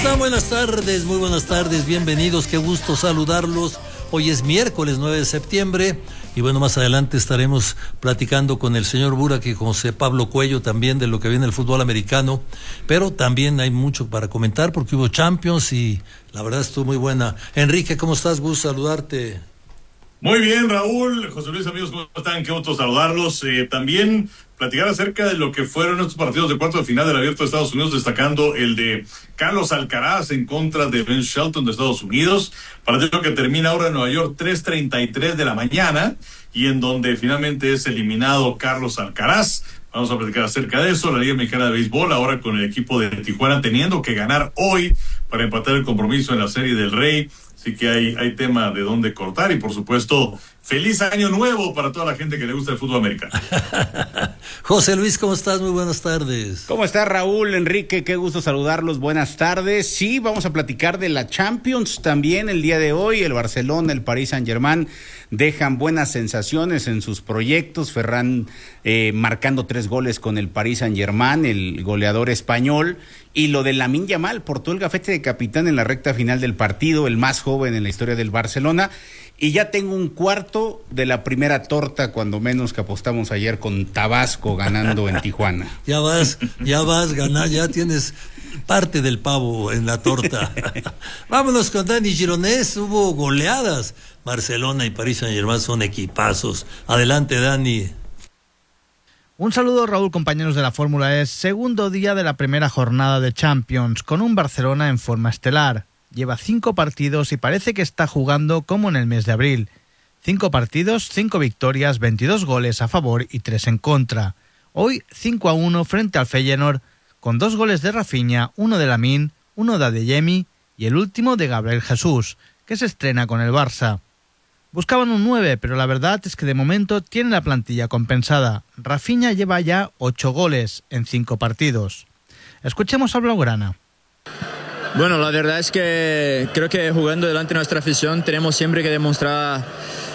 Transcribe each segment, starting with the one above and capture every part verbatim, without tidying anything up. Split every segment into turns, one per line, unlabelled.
están? Buenas tardes, muy buenas tardes, bienvenidos, qué gusto saludarlos. Hoy es miércoles nueve de septiembre y bueno, más adelante estaremos platicando con el señor Burak y José Pablo Cuello también de lo que viene el fútbol americano, pero también hay mucho para comentar porque hubo Champions y la verdad estuvo muy buena. Enrique, ¿cómo estás? Gusto saludarte.
Muy bien, Raúl, José Luis, amigos, ¿cómo están? Qué gusto saludarlos. Eh, también platicar acerca de lo que fueron estos partidos de cuarto de final del Abierto de Estados Unidos, destacando el de Carlos Alcaraz en contra de Ben Shelton de Estados Unidos, partido que termina ahora en Nueva York tres treinta y tres de la mañana y en donde finalmente es eliminado Carlos Alcaraz. Vamos a platicar acerca de eso, la Liga Mexicana de Béisbol ahora con el equipo de Tijuana teniendo que ganar hoy para empatar el compromiso en la Serie del Rey. Así que hay, hay tema de dónde cortar y por supuesto, feliz año nuevo para toda la gente que le gusta el fútbol americano.
José Luis, ¿cómo estás? Muy buenas tardes.
¿Cómo estás, Raúl, Enrique? Qué gusto saludarlos, buenas tardes. Sí, vamos a platicar de la Champions también el día de hoy. El Barcelona, el Paris Saint-Germain dejan buenas sensaciones en sus proyectos. Ferran eh, marcando tres goles con el Paris Saint-Germain, el goleador español. Y lo de Lamine Yamal, portó el gafete de capitán en la recta final del partido, el más joven en la historia del Barcelona. Y ya tengo un cuarto de la primera torta, cuando menos, que apostamos ayer con Tabasco ganando en Tijuana.
Ya vas, ya vas, ganar, ya tienes parte del pavo en la torta. Vámonos con Dani Gironés, hubo goleadas. Barcelona y Paris Saint-Germain son equipazos. Adelante, Dani.
Un saludo, Raúl, compañeros de la Fórmula E. Segundo día de la primera jornada de Champions, con un Barcelona en forma estelar. Lleva cinco partidos y parece que está jugando como en el mes de abril. Cinco partidos, cinco victorias, veintidós goles a favor y tres en contra. Hoy cinco a uno frente al Feyenoord, con dos goles de Rafinha, uno de Lamine, uno de Adeyemi y el último de Gabriel Jesús, que se estrena con el Barça. Buscaban un nueve, pero la verdad es que de momento tiene la plantilla compensada. Rafinha lleva ya ocho goles en cinco partidos. Escuchemos a Blaugrana.
Bueno, la verdad es que creo que jugando delante de nuestra afición tenemos siempre que demostrar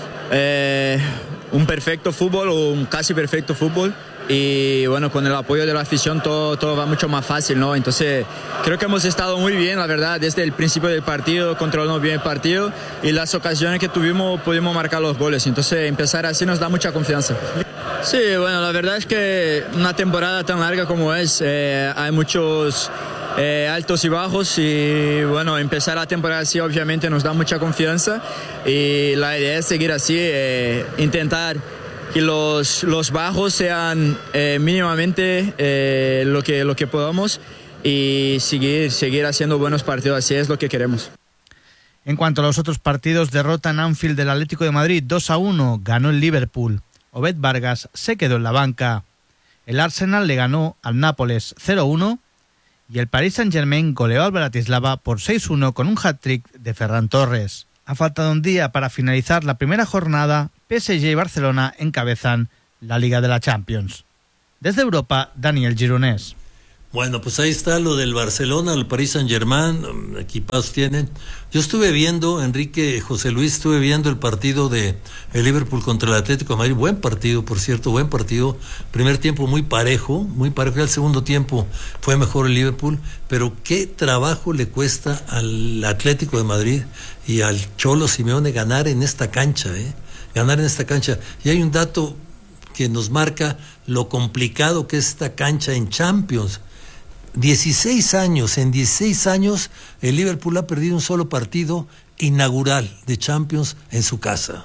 eh, un perfecto fútbol o un casi perfecto fútbol. Y bueno, con el apoyo de la afición todo, todo va mucho más fácil, ¿no? Entonces creo que hemos estado muy bien, la verdad, desde el principio del partido, controlamos bien el partido y las ocasiones que tuvimos pudimos marcar los goles. Entonces empezar así nos da mucha confianza. Sí, bueno, la verdad es que una temporada tan larga como es, eh, hay muchos eh, altos y bajos y bueno, empezar la temporada así obviamente nos da mucha confianza y la idea es seguir así, eh, intentar que los, los bajos sean eh, mínimamente eh, lo que, lo que podamos y seguir, seguir haciendo buenos partidos, así es lo que queremos.
En cuanto a los otros partidos, derrota en Anfield del Atlético de Madrid dos a uno, ganó el Liverpool. Obed Vargas se quedó en la banca. El Arsenal le ganó al Nápoles cero a uno y el Paris Saint-Germain goleó al Bratislava por seis a uno con un hat-trick de Ferran Torres. Ha faltado un día para finalizar la primera jornada. P S G y Barcelona encabezan la Liga de la Champions. Desde Europa, Daniel Gironés.
Bueno, pues ahí está lo del Barcelona, el Paris Saint-Germain, equipazos tienen. Yo estuve viendo, Enrique, José Luis, estuve viendo el partido de el Liverpool contra el Atlético de Madrid. Buen partido, por cierto, buen partido. Primer tiempo muy parejo, muy parejo. El segundo tiempo fue mejor el Liverpool, pero qué trabajo le cuesta al Atlético de Madrid y al Cholo Simeone ganar en esta cancha, ¿eh? Ganar en esta cancha. Y hay un dato que nos marca lo complicado que es esta cancha en Champions. dieciséis años, en dieciséis años el Liverpool ha perdido un solo partido inaugural de Champions en su casa.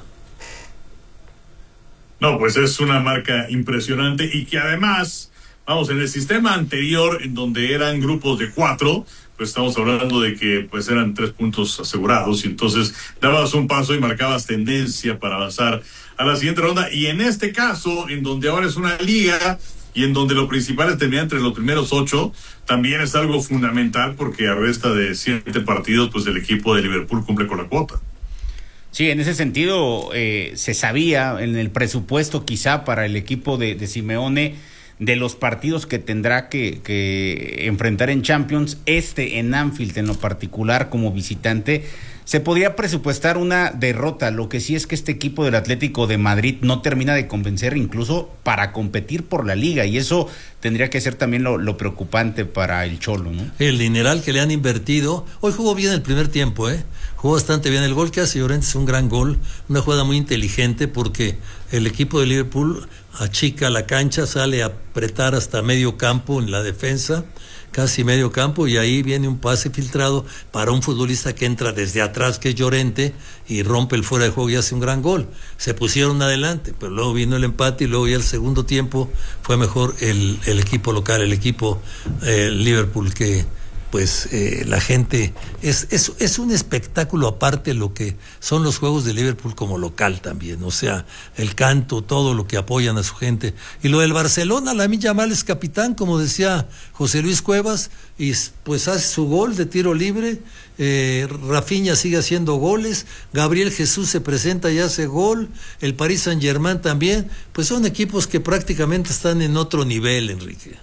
No, pues es una marca impresionante y que además, vamos, en el sistema anterior, en donde eran grupos de cuatro, pues estamos hablando de que pues eran tres puntos asegurados y entonces dabas un paso y marcabas tendencia para avanzar a la siguiente ronda. Y en este caso, en donde ahora es una liga y en donde lo principal es terminar entre los primeros ocho, también es algo fundamental porque a resta de siete partidos, pues el equipo de Liverpool cumple con la cuota.
Sí, en ese sentido eh, se sabía en el presupuesto quizá para el equipo de, de Simeone de los partidos que tendrá que, que enfrentar en Champions, este en Anfield en lo particular como visitante, se podría presupuestar una derrota. Lo que sí es que este equipo del Atlético de Madrid no termina de convencer incluso para competir por la liga, y eso tendría que ser también lo, lo preocupante para el Cholo, ¿no?
El dineral que le han invertido. Hoy jugó bien el primer tiempo, ¿eh? Jugó bastante bien. El gol que hace Llorente es un gran gol, una jugada muy inteligente, porque el equipo de Liverpool achica la cancha, sale a apretar hasta medio campo en la defensa, casi medio campo, y ahí viene un pase filtrado para un futbolista que entra desde atrás, que es Llorente, y rompe el fuera de juego y hace un gran gol. Se pusieron adelante, pero luego vino el empate, y luego ya el segundo tiempo fue mejor el, el equipo local, el equipo eh, Liverpool, que pues eh, la gente, es, es, es un espectáculo aparte lo que son los juegos de Liverpool como local también, o sea, el canto, todo lo que apoyan a su gente. Y lo del Barcelona, Lamine Yamal es capitán, como decía José Luis Cuevas, y pues hace su gol de tiro libre, eh, Rafinha sigue haciendo goles, Gabriel Jesús se presenta y hace gol, el Paris Saint-Germain también, pues son equipos que prácticamente están en otro nivel, Enrique.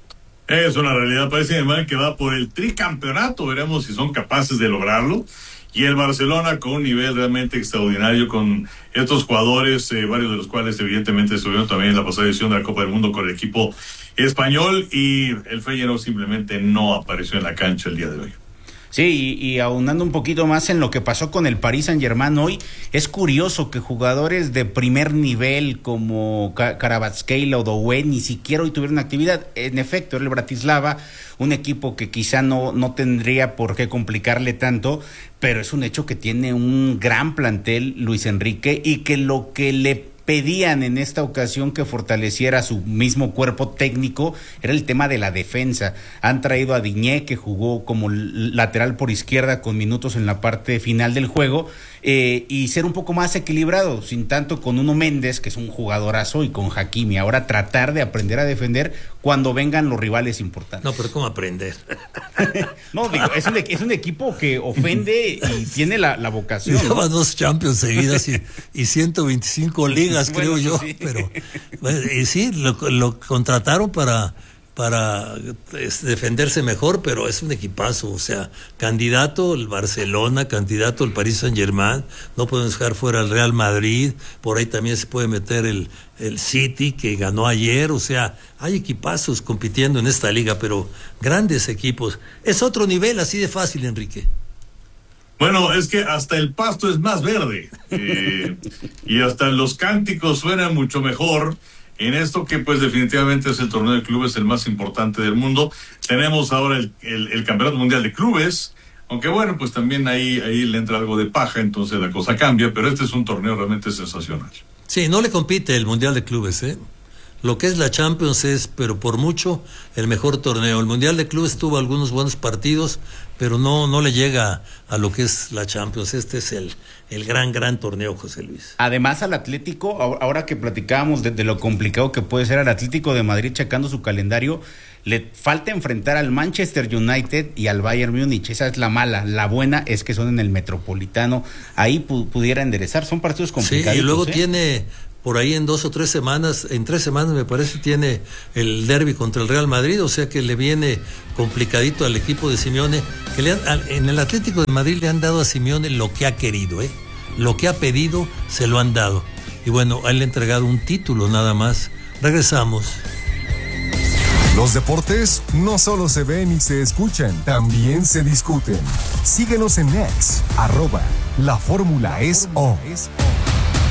Es una realidad, parece además que va por el tricampeonato, veremos si son capaces de lograrlo. Y el Barcelona con un nivel realmente extraordinario, con estos jugadores, eh, varios de los cuales evidentemente estuvieron también en la pasada edición de la Copa del Mundo con el equipo español, y el Feyenoord simplemente no apareció en la cancha el día de hoy.
Sí, y, y aunando un poquito más en lo que pasó con el Paris Saint-Germain hoy, es curioso que jugadores de primer nivel como Kvaratskhelia o Doué ni siquiera hoy tuvieron actividad. En efecto, el Bratislava, un equipo que quizá no, no tendría por qué complicarle tanto, pero es un hecho que tiene un gran plantel Luis Enrique, y que lo que le pedían en esta ocasión que fortaleciera su mismo cuerpo técnico era el tema de la defensa. Han traído a Digne, que jugó como lateral por izquierda con minutos en la parte final del juego, eh, y ser un poco más equilibrado, sin tanto con Nuno Méndez, que es un jugadorazo, y con Hakimi. Ahora tratar de aprender a defender cuando vengan los rivales importantes.
No, pero ¿cómo aprender?
No, digo, es un, es un equipo que ofende y tiene la, la vocación.
Lleva dos Champions seguidas y, y ciento veinticinco ligas, creo bueno, yo, sí. Pero bueno, y sí, lo, lo contrataron para para es, defenderse mejor, pero es un equipazo, o sea, candidato el Barcelona, candidato el Paris Saint-Germain, no podemos dejar fuera el Real Madrid, por ahí también se puede meter el, el City, que ganó ayer, o sea, hay equipazos compitiendo en esta liga, pero grandes equipos. Es otro nivel, así de fácil, Enrique.
Bueno, es que hasta el pasto es más verde, eh, y hasta los cánticos suenan mucho mejor en esto que pues definitivamente es el torneo de clubes el más importante del mundo. Tenemos ahora el, el, el Campeonato Mundial de Clubes, aunque bueno, pues también ahí, ahí le entra algo de paja, entonces la cosa cambia, pero este es un torneo realmente sensacional.
Sí, no le compite el Mundial de Clubes, ¿eh? Lo que es la Champions es, pero por mucho, el mejor torneo. El Mundial de Clubes tuvo algunos buenos partidos, pero no no le llega a lo que es la Champions. Este es el, el gran, gran torneo, José Luis.
Además, al Atlético, ahora que platicábamos de, de lo complicado que puede ser al Atlético de Madrid checando su calendario, le falta enfrentar al Manchester United y al Bayern Múnich. Esa es la mala. La buena es que son en el Metropolitano. Ahí pu- pudiera enderezar. Son partidos complicados.
Sí, y luego
¿eh?
tiene por ahí en dos o tres semanas, en tres semanas me parece, tiene el derbi contra el Real Madrid, o sea que le viene complicadito al equipo de Simeone, que le han, en el Atlético de Madrid le han dado a Simeone lo que ha querido, ¿eh? Lo que ha pedido se lo han dado. Y bueno, a él le han entregado un título nada más. Regresamos.
Los deportes no solo se ven y se escuchan, también se discuten. Síguenos en X, arroba La Fórmula es O.